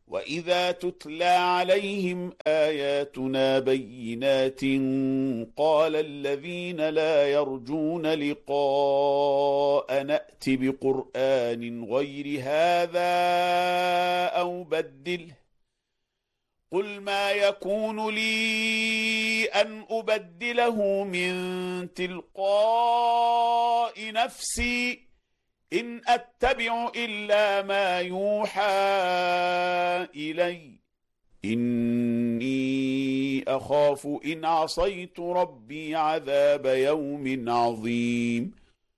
وإذا تتلى عليهم آياتنا بينات قال الذين لا يرجون لقاء نأت بقرآن غير هذا أو بدله قل ما يكون لي أن أبدله من تلقاء نفسي إن أتبع إلا ما يوحى إلي إني أخاف إن عصيت ربي عذاب يوم عظيم